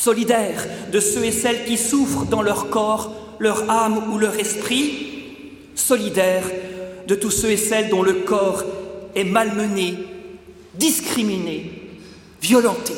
solidaire de ceux et celles qui souffrent dans leur corps, leur âme ou leur esprit, solidaire de tous ceux et celles dont le corps est malmené, discriminé, violenté.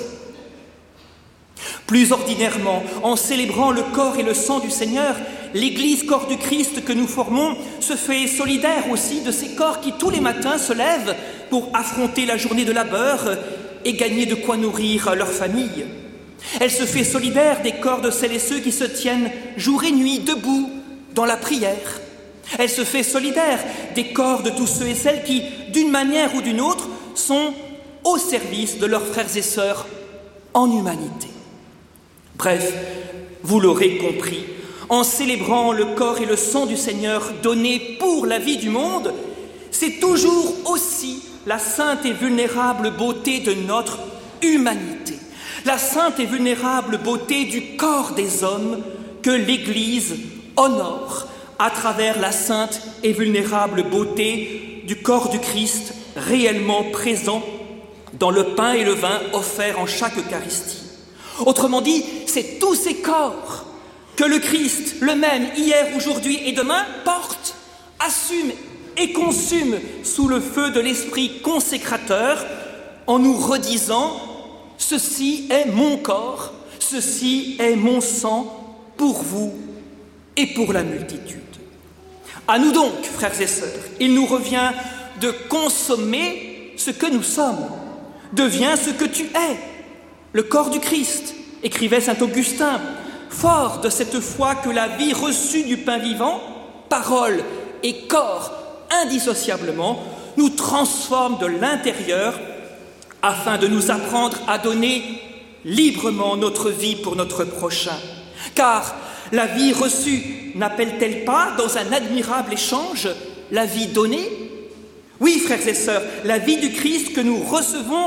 Plus ordinairement, en célébrant le corps et le sang du Seigneur, l'Église corps du Christ que nous formons se fait solidaire aussi de ces corps qui tous les matins se lèvent pour affronter la journée de labeur et gagner de quoi nourrir leur famille. Elle se fait solidaire des corps de celles et ceux qui se tiennent jour et nuit debout dans la prière. Elle se fait solidaire des corps de tous ceux et celles qui, d'une manière ou d'une autre, sont au service de leurs frères et sœurs en humanité. Bref, vous l'aurez compris, en célébrant le corps et le sang du Seigneur donnés pour la vie du monde, c'est toujours aussi la sainte et vulnérable beauté de notre humanité, la sainte et vulnérable beauté du corps des hommes que l'Église honore à travers la sainte et vulnérable beauté du corps du Christ réellement présent dans le pain et le vin offerts en chaque Eucharistie. Autrement dit, c'est tous ces corps que le Christ, le même hier, aujourd'hui et demain, porte, assume et consume sous le feu de l'Esprit consécrateur en nous redisant « Ceci est mon corps, ceci est mon sang pour vous et pour la multitude. » À nous donc, frères et sœurs, il nous revient de consommer ce que nous sommes. Deviens ce que tu es, le corps du Christ, écrivait saint Augustin, fort de cette foi que la vie reçue du pain vivant, parole et corps indissociablement, nous transforme de l'intérieur afin de nous apprendre à donner librement notre vie pour notre prochain. Car la vie reçue n'appelle-t-elle pas, dans un admirable échange, la vie donnée ? Oui, frères et sœurs, la vie du Christ que nous recevons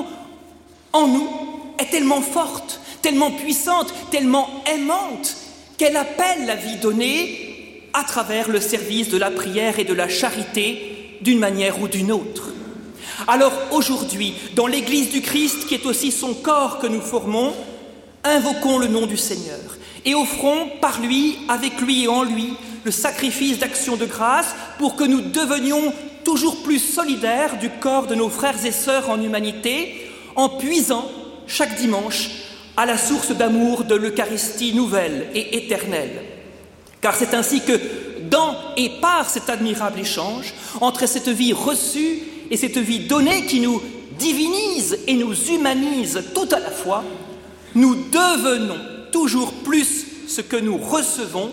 en nous est tellement forte, tellement puissante, tellement aimante, qu'elle appelle la vie donnée à travers le service de la prière et de la charité, d'une manière ou d'une autre. Alors aujourd'hui, dans l'Église du Christ, qui est aussi son corps que nous formons, invoquons le nom du Seigneur et offrons par lui, avec lui et en lui, le sacrifice d'action de grâce pour que nous devenions toujours plus solidaires du corps de nos frères et sœurs en humanité, en puisant chaque dimanche à la source d'amour de l'Eucharistie nouvelle et éternelle. Car c'est ainsi que, dans et par cet admirable échange, entre cette vie reçue et cette vie donnée qui nous divinise et nous humanise tout à la fois, nous devenons toujours plus ce que nous recevons,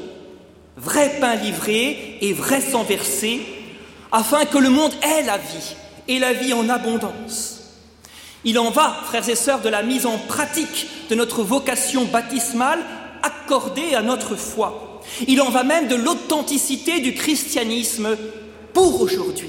vrai pain livré et vrai sang versé, afin que le monde ait la vie, et la vie en abondance. Il en va, frères et sœurs, de la mise en pratique de notre vocation baptismale accordée à notre foi. Il en va même de l'authenticité du christianisme pour aujourd'hui.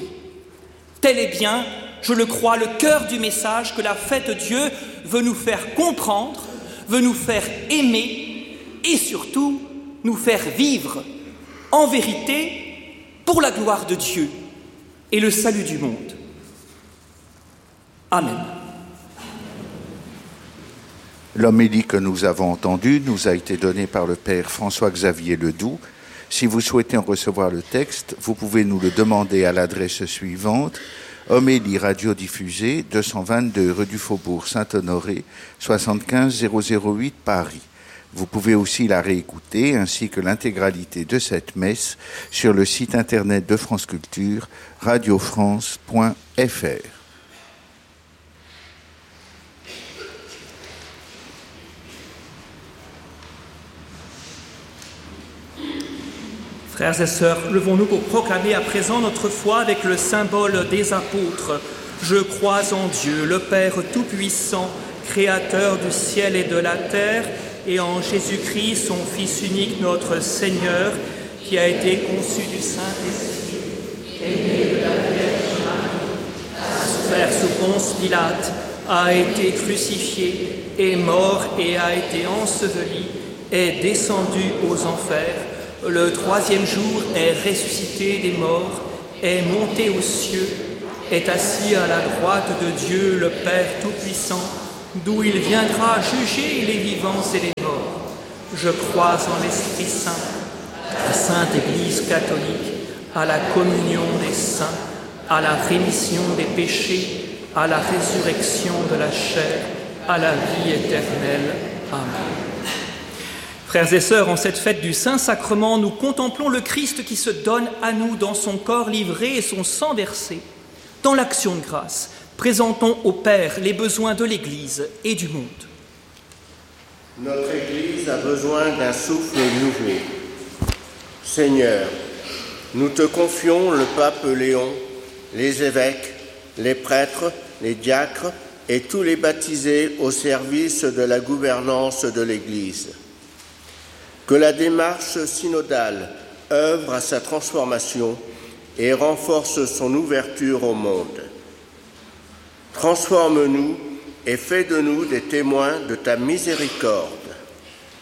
Tel est bien, je le crois, le cœur du message que la fête de Dieu veut nous faire comprendre, veut nous faire aimer et surtout nous faire vivre en vérité pour la gloire de Dieu et le salut du monde. Amen. L'homélie que nous avons entendue nous a été donnée par le Père François-Xavier Ledoux. Si vous souhaitez en recevoir le texte, vous pouvez nous le demander à l'adresse suivante: Homélie radiodiffusée, 222 rue du Faubourg Saint-Honoré, 75 008 Paris. Vous pouvez aussi la réécouter, ainsi que l'intégralité de cette messe, sur le site internet de France Culture, radiofrance.fr. Frères et sœurs, levons-nous pour proclamer à présent notre foi avec le symbole des apôtres. Je crois en Dieu, le Père Tout-Puissant, Créateur du ciel et de la terre, et en Jésus-Christ, son Fils unique, notre Seigneur, qui a été conçu du Saint-Esprit, est né de la Vierge Marie, a souffert sous Ponce Pilate, a été crucifié, est mort et a été enseveli, est descendu aux enfers. Le troisième jour est ressuscité des morts, est monté aux cieux, est assis à la droite de Dieu, le Père Tout-Puissant, d'où il viendra juger les vivants et les morts. Je crois en l'Esprit Saint, la Sainte Église catholique, à la communion des saints, à la rémission des péchés, à la résurrection de la chair, à la vie éternelle. Amen. Frères et sœurs, en cette fête du Saint-Sacrement, nous contemplons le Christ qui se donne à nous dans son corps livré et son sang versé. Dans l'action de grâce, présentons au Père les besoins de l'Église et du monde. Notre Église a besoin d'un souffle nouveau. Seigneur, nous te confions le pape Léon, les évêques, les prêtres, les diacres et tous les baptisés au service de la gouvernance de l'Église. Que la démarche synodale œuvre à sa transformation et renforce son ouverture au monde. Transforme-nous et fais de nous des témoins de ta miséricorde.